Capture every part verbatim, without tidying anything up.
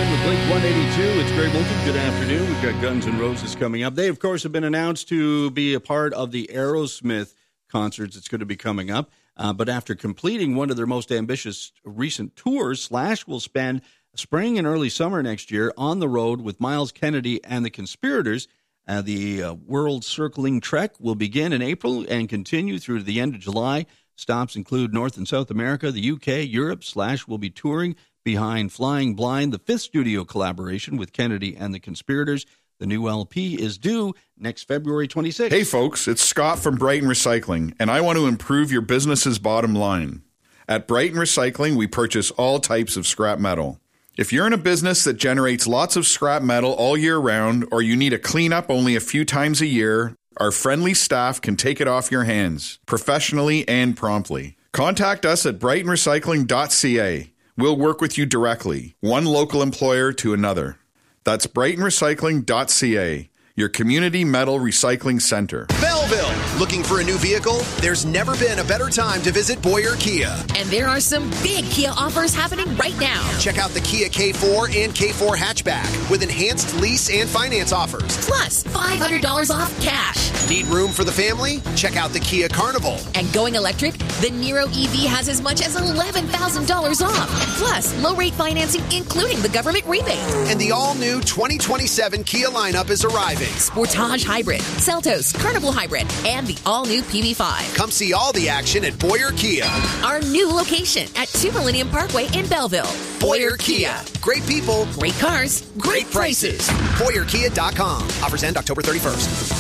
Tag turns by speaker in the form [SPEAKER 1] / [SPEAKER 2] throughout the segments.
[SPEAKER 1] time with Blink one eighty-two. It's Greg Moulton. Good afternoon. We've got Guns N' Roses coming up. They, of course, have been announced to be a part of the Aerosmith concerts that's going to be coming up. Uh, but after completing one of their most ambitious recent tours, Slash will spend spring and early summer next year on the road with Myles Kennedy and the Conspirators. Uh, the uh, world-circling trek will begin in April and continue through to the end of July. Stops include North and South America, the U K, Europe. Slash will be touring behind Flying Blind, the fifth studio collaboration with Kennedy and the Conspirators. The new L P is due next February twenty-sixth.
[SPEAKER 2] Hey, folks, it's Scott from Brighton Recycling, and I want to improve your business's bottom line. At Brighton Recycling, we purchase all types of scrap metal. If you're in a business that generates lots of scrap metal all year round, or you need a cleanup only a few times a year, our friendly staff can take it off your hands, professionally and promptly. Contact us at brighton recycling dot c a. We'll work with you directly, one local employer to another. That's brighton recycling dot c a, your community metal recycling center.
[SPEAKER 3] Belleville, looking for a new vehicle? There's never been a better time to visit Boyer Kia.
[SPEAKER 4] And there are some big Kia offers happening right now.
[SPEAKER 3] Check out the Kia K four and K four hatchback with enhanced lease and finance offers.
[SPEAKER 4] Plus, five hundred dollars off cash.
[SPEAKER 3] Need room for the family? Check out the Kia Carnival.
[SPEAKER 4] And going electric? The Niro E V has as much as eleven thousand dollars off. Plus, low-rate financing, including the government rebate.
[SPEAKER 3] And the all-new twenty twenty-seven Kia lineup is arriving.
[SPEAKER 4] Sportage Hybrid, Seltos, Carnival Hybrid, and the all-new P V five.
[SPEAKER 3] Come see all the action at Boyer Kia.
[SPEAKER 4] Our new location at two Millennium Parkway in Belleville.
[SPEAKER 3] Boyer Kia. Great people.
[SPEAKER 4] Great cars.
[SPEAKER 3] Great prices. Boyer Kia dot com. Offers end October thirty-first.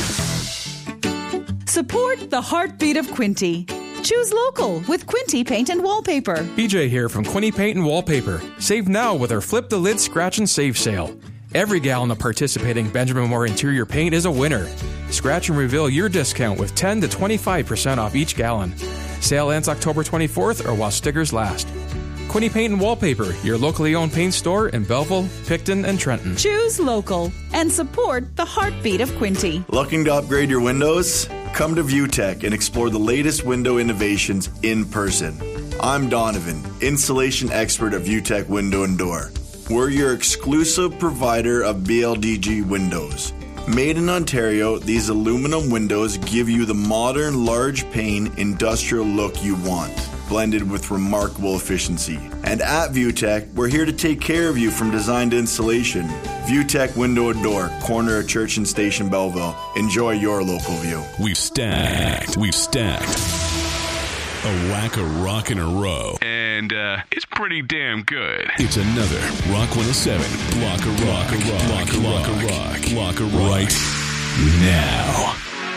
[SPEAKER 5] Support the heartbeat of Quinty. Choose local with Quinty Paint and Wallpaper.
[SPEAKER 6] B J here from Quinty Paint and Wallpaper. Save now with our Flip the Lid Scratch and Save sale. Every gallon of participating Benjamin Moore interior paint is a winner. Scratch and reveal your discount with ten to twenty-five percent off each gallon. Sale ends October twenty-fourth or while stickers last. Quinty Paint and Wallpaper, your locally owned paint store in Belleville, Picton, and Trenton.
[SPEAKER 5] Choose local and support the heartbeat of Quinty.
[SPEAKER 7] Looking to upgrade your windows? Come to ViewTech and explore the latest window innovations in person. I'm Donovan, installation expert at ViewTech Window and Door. We're your exclusive provider of B L D G windows. Made in Ontario, these aluminum windows give you the modern, large pane, industrial look you want, blended with remarkable efficiency. And at ViewTech, we're here to take care of you from design to installation. ViewTech Window and Door, corner of Church and Station, Belleville. Enjoy your local view.
[SPEAKER 8] We've stacked. We've stacked a whack of rock in a row. And uh, it's pretty damn good. It's another Rock one oh seven Block of Rock, Block of Rock, Block of Rock, Block of Rock, right now.